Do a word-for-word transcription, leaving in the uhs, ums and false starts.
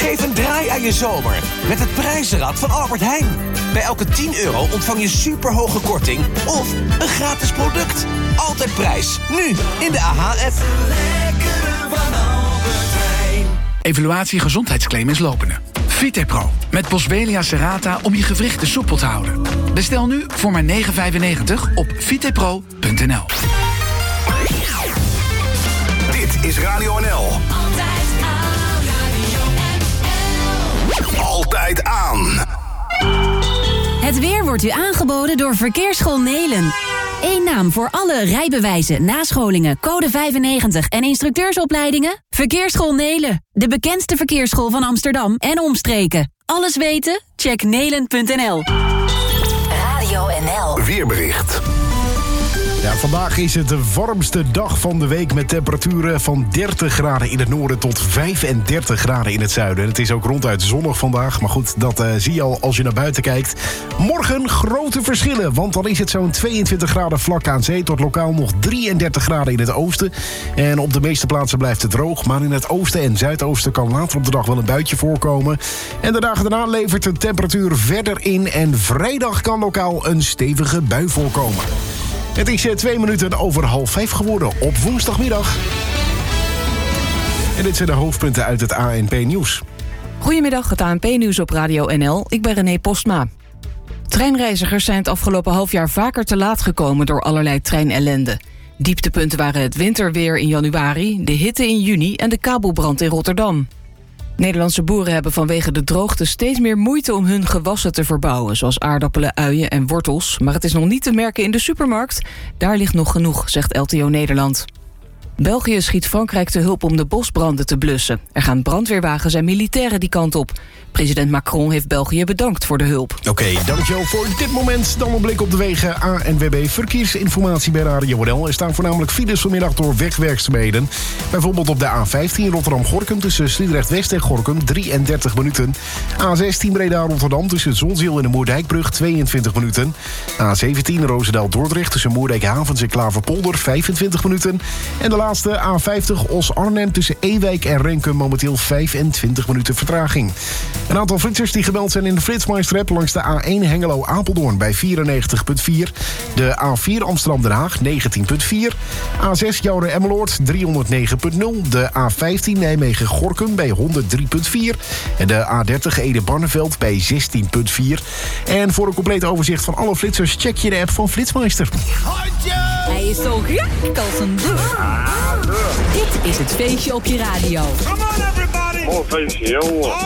Geef een draai aan je zomer met het prijzenrad van Albert Heijn. Bij elke tien euro ontvang je superhoge korting of een gratis product. Altijd prijs. Nu in de A H-app. Evaluatie gezondheidsclaim is lopende. Vitepro met Boswellia serrata om je gewrichten soepel te houden. Bestel nu voor maar negen vijfennegentig op vitepro punt n l. Dit is Radio N L. Altijd aan, Radio N L. Altijd aan. Het weer wordt u aangeboden door Verkeersschool Nelen. Eén naam voor alle rijbewijzen, nascholingen, code vijfennegentig en instructeursopleidingen? Verkeersschool Nelen, de bekendste verkeersschool van Amsterdam en omstreken. Alles weten? Check nelen punt n l. Radio N L. Weerbericht. Ja, vandaag is het de warmste dag van de week met temperaturen van dertig graden in het noorden tot vijfendertig graden in het zuiden. Het is ook ronduit zonnig vandaag, maar goed, dat uh, zie je al als je naar buiten kijkt. Morgen grote verschillen, want dan is het zo'n tweeëntwintig graden vlak aan zee tot lokaal nog drieëndertig graden in het oosten. En op de meeste plaatsen blijft het droog, maar in het oosten en zuidoosten kan later op de dag wel een buitje voorkomen. En de dagen daarna levert de temperatuur verder in en vrijdag kan lokaal een stevige bui voorkomen. Het is twee minuten over half vijf geworden op woensdagmiddag. En dit zijn de hoofdpunten uit het A N P-nieuws. Goedemiddag, het A N P-nieuws op Radio N L. Ik ben René Postma. Treinreizigers zijn het afgelopen half jaar vaker te laat gekomen door allerlei treinellende. Dieptepunten waren het winterweer in januari, de hitte in juni en de kabelbrand in Rotterdam. Nederlandse boeren hebben vanwege de droogte steeds meer moeite om hun gewassen te verbouwen, zoals aardappelen, uien en wortels. Maar het is nog niet te merken in de supermarkt. Daar ligt nog genoeg, zegt L T O Nederland. België schiet Frankrijk te hulp om de bosbranden te blussen. Er gaan brandweerwagens en militairen die kant op. President Macron heeft België bedankt voor de hulp. Oké, okay, dankjewel voor dit moment. Dan een blik op de wegen A N W B. Verkeersinformatie bij Radio N L. Er staan voornamelijk files vanmiddag door wegwerkzaamheden. Bijvoorbeeld op de A vijftien Rotterdam-Gorkum tussen Sliedrecht-West en Gorkum drieëndertig minuten. A zestien Breda-Rotterdam tussen Zonzeel en de Moerdijkbrug tweeëntwintig minuten. A zeventien Roosendaal-Dordrecht tussen Moerdijk-Havens en Klaverpolder vijfentwintig minuten. En de laatste A vijftig Os-Arnhem tussen Ewijk en Renkum momenteel vijfentwintig minuten vertraging. Een aantal flitsers die gebeld zijn in de Flitsmeister-app langs de A één Hengelo-Apeldoorn bij vierennegentig komma vier. De A vier Amsterdam-Den Haag negentien komma vier. A zes Jouren-Emmeloord driehonderdnegen komma nul. De A vijftien Nijmegen-Gorkum bij honderd drie komma vier. En de A dertig Ede-Barneveld bij zestien komma vier. En voor een compleet overzicht van alle flitsers check je de app van Flitsmeister. Hij is zo gek als een deur. Dit is het feestje op je radio. Come on everybody! Oh, feestje, jongen.